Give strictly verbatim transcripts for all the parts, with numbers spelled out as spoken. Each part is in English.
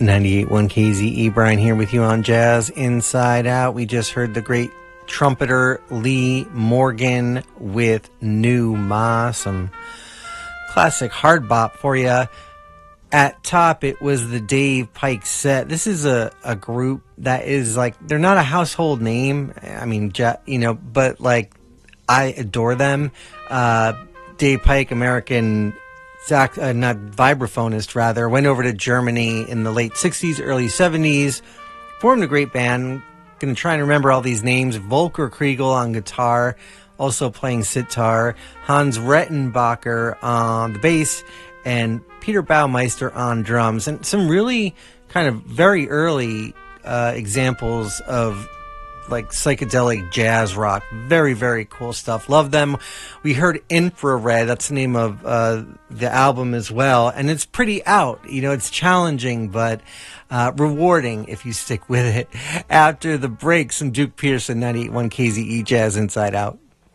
ninety-eight point one K Z E, Brian here with you on Jazz Inside Out. We just heard the great trumpeter Lee Morgan with New Ma, some classic hard bop for you. At top, it was the Dave Pike Set. This is a, a group that is like, they're not a household name. I mean, you know, but like, I adore them. Uh, Dave Pike, American sax, uh, not vibraphonist, rather, went over to Germany in the late sixties, early seventies, formed a great band. Going to try and remember all these names. Volker Kriegel on guitar, also playing sitar. Hans Rettenbacher on the bass, and Peter Baumeister on drums. And some really kind of very early uh, examples of like psychedelic jazz rock. Very, very cool stuff. Love them. We heard Infrared. That's the name of uh, the album as well. And it's pretty out. You know, it's challenging, but uh, rewarding if you stick with it. After the break, some Duke Pearson, ninety-eight point one K Z E Jazz Inside Out.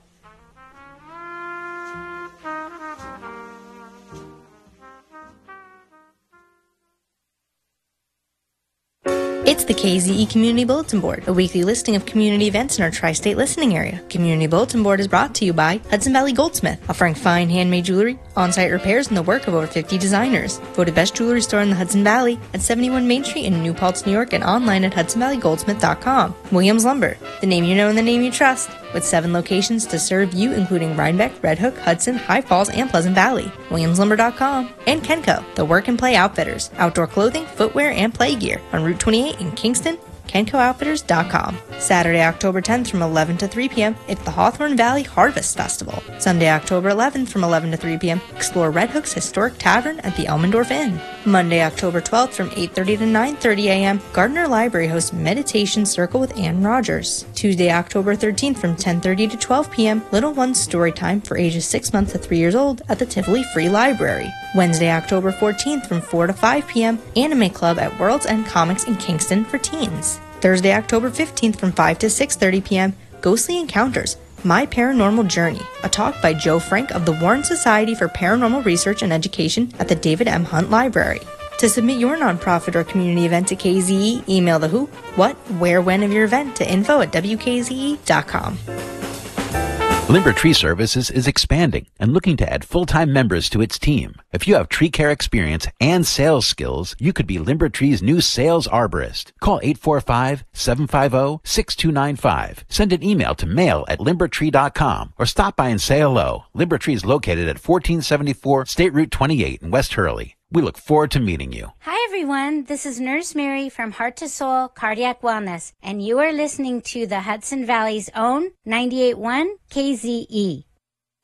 It's the K Z E Community Bulletin Board, a weekly listing of community events in our tri-state listening area. Community Bulletin Board is brought to you by Hudson Valley Goldsmith, offering fine handmade jewelry, on-site repairs, and the work of over fifty designers. Voted best jewelry store in the Hudson Valley at seventy-one Main Street in New Paltz, New York, and online at hudson valley goldsmith dot com. Williams Lumber, the name you know and the name you trust, with seven locations to serve you, including Rhinebeck, Red Hook, Hudson, High Falls, and Pleasant Valley. williams lumber dot com. And Kenco, the work and play outfitters, outdoor clothing, footwear, and play gear on Route twenty-eight in Kingston. kenco outfitters dot com. Saturday, October tenth from eleven to three p.m. it's the Hawthorne Valley Harvest Festival. Sunday, October eleventh from eleven to three p.m. explore Red Hook's historic tavern at the Elmendorf Inn. Monday, October twelfth from eight thirty to nine thirty a.m. Gardner Library hosts Meditation Circle with Ann Rogers. Tuesday, October thirteenth from ten thirty to twelve p.m. Little One's Story Time for ages six months to three years old at the Tivoli Free Library. Wednesday, October fourteenth from four to five p.m. Anime Club at World's End Comics in Kingston for teens. Thursday, October fifteenth from five to six thirty p.m. Ghostly Encounters, My Paranormal Journey, a talk by Joe Frank of the Warren Society for Paranormal Research and Education at the David M. Hunt Library. To submit your nonprofit or community event to K Z E, email the who, what, where, when of your event to info at w k z e dot com. Limber Tree Services is expanding and looking to add full-time members to its team. If you have tree care experience and sales skills, you could be Limber Tree's new sales arborist. Call eight four five, seven five zero, six two nine five. Send an email to mail at limber tree dot com or stop by and say hello. Limber Tree is located at fourteen seventy-four State Route twenty-eight in West Hurley. We look forward to meeting you. Hi, everyone. This is Nurse Mary from Heart to Soul Cardiac Wellness, and you are listening to the Hudson Valley's own ninety-eight point one K Z E.